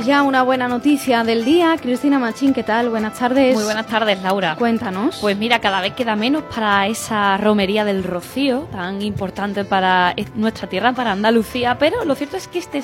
ya una buena noticia del día. Cristina Machín, ¿qué tal? Buenas tardes. Muy buenas tardes, Laura. Cuéntanos. Pues mira, cada vez queda menos para esa romería del Rocío, tan importante para nuestra tierra, para Andalucía, pero lo cierto es que este